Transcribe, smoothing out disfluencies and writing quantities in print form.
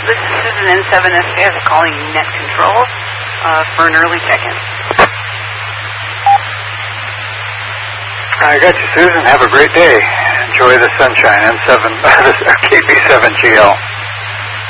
This is Susan N7SKS calling Net Control for an early check-in. I got you, Susan. Have a great day. Enjoy the sunshine. KB7GL.